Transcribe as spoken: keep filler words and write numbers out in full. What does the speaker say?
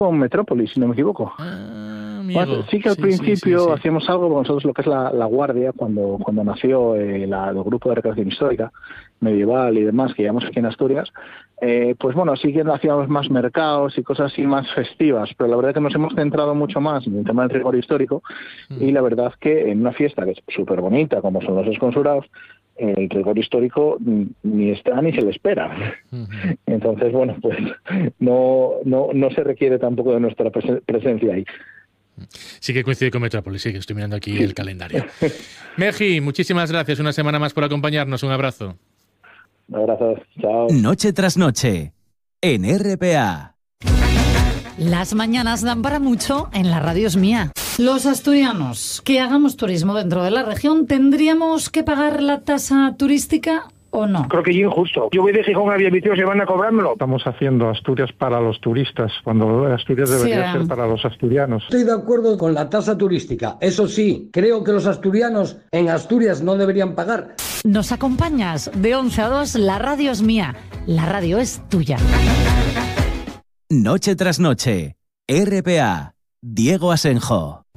con Metrópolis, si no me equivoco. Ah, Bueno, sí que al sí, principio sí, sí, sí. hacíamos algo con nosotros, lo que es la, la Guardia, cuando, cuando nació eh, la, el grupo de recreación histórica, medieval y demás, que llevamos aquí en Asturias, eh, pues bueno, sí que hacíamos más mercados y cosas así más festivas, pero la verdad es que nos hemos centrado mucho más en el tema del rigor histórico mm. y la verdad que en una fiesta que es súper bonita, como son los Esconsurados, el rigor histórico ni está ni se le espera. Uh-huh. Entonces, bueno, pues no, no, no se requiere tampoco de nuestra pres- presencia ahí. Sí que coincide con Metrópolis, sí que estoy mirando aquí el calendario. Meji, muchísimas gracias una semana más por acompañarnos. Un abrazo. Un abrazo. Chao. Noche tras noche, en R P A. Las mañanas dan para mucho en la radio es mía. Los asturianos que hagamos turismo dentro de la región, ¿tendríamos que pagar la tasa turística o no? Creo que es injusto. Yo voy de Gijón a Villaviciosa y van a cobrármelo. Estamos haciendo Asturias para los turistas, cuando Asturias debería sí, ser para los asturianos. Estoy de acuerdo con la tasa turística. Eso sí, creo que los asturianos en Asturias no deberían pagar. ¿Nos acompañas? De once a dos, la radio es mía. La radio es tuya. Noche tras noche, R P A, Diego Asenjo.